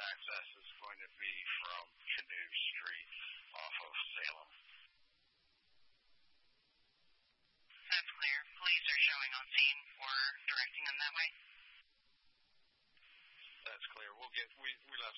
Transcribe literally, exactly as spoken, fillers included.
access is going to be from Canoe Street off of Salem. That's clear. Police are showing on scene or directing them that way? That's clear. We'll get, we, we'll have